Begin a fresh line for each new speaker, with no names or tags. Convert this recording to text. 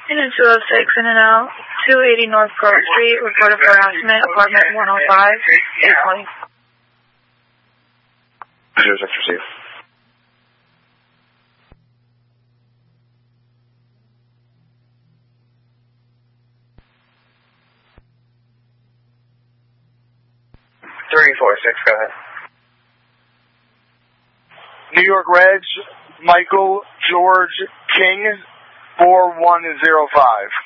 Unit 206 in and out, 280 North Court Street, reported for harassment, apartment 105, 820.
06 received. Go ahead.
New York Reds, Michael George King, 4105.